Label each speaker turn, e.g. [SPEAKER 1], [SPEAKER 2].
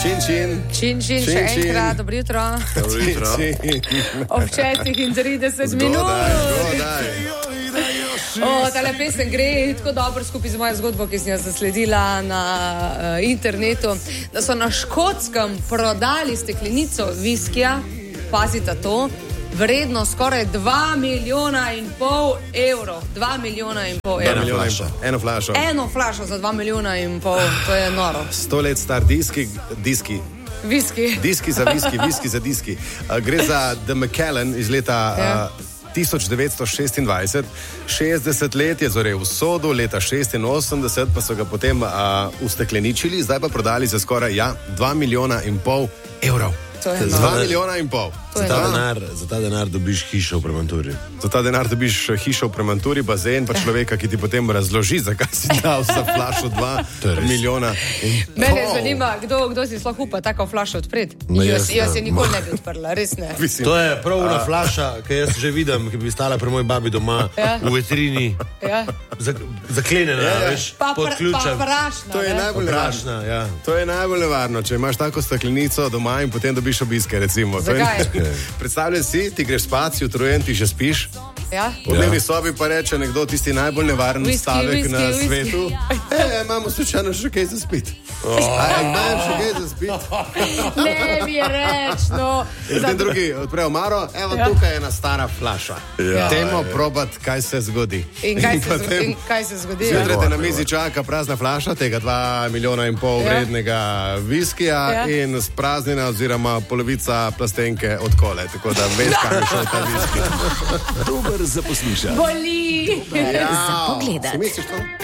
[SPEAKER 1] Čin, še enkrat, dobro jutro. Ob 6:30 minut. Tale pesem gre tako dobro skupaj z mojo zgodbo, ki sem jo zasledila na internetu, da so na Škotskem prodali steklenico viskija, pazite to, vredno skoraj 2,5 milijona evrov. 2,5 milijona evrov. Eno flašo za 2,5 milijona, to je noro.
[SPEAKER 2] 100 let star diski. Diski za diski. Gre za The Macallan iz leta 1926. 60 let je zorel v sodu, leta 86 pa so ga potem ustekleničili, zdaj pa prodali za skoraj 2,5 milijona evrov.
[SPEAKER 1] Za
[SPEAKER 2] 2,5 milijona.
[SPEAKER 3] Za ta denar dobiš hišo v Premanturi.
[SPEAKER 2] Za ta denar dobiš hišo v Premanturi, bazen, pa človeka, ki ti potem razloži, zakaj si dal za flašo 2 milijona.
[SPEAKER 1] Mene zanima, kdo si sploh upa tako flašo odpreti. Jaz se nikoli ne bi odprla, res ne.
[SPEAKER 3] To je pravna flaša, ki jaz že vidim, ki bi stala pri moji babi doma v vetrini. Zaklenjena, veš, pod ključem.
[SPEAKER 1] Pa prašna.
[SPEAKER 2] To je najbolj nevarno, če imaš tako steklenico doma in potem dobiš obiske, recimo.
[SPEAKER 1] Zakaj?
[SPEAKER 2] Predstavljaj si, ti greš spat, si utrujen, ti že spiš. V dnevni sobi pa reče nekdo tisti najbolj nevaren stavek na svetu. Imamo slučajno še kaj za spit. Imam še kaj za spit.
[SPEAKER 1] Ne bi reč, no.
[SPEAKER 2] Zdaj drugi odprejo omaro, evo tukaj je ena stara flaša. Temo probat, kaj se zgodi.
[SPEAKER 1] In kaj se zgodi?
[SPEAKER 2] Zjutraj te na mizi čaka prazna flaša, tega 2,5 milijona vrednega viskija in spraznjena oziroma polovica plastenke od kole. Tako da veš, kam je šel ta viski.
[SPEAKER 4] Dober za poslušanje.
[SPEAKER 1] Boli!
[SPEAKER 4] Za pogledat.
[SPEAKER 2] Si misliš to?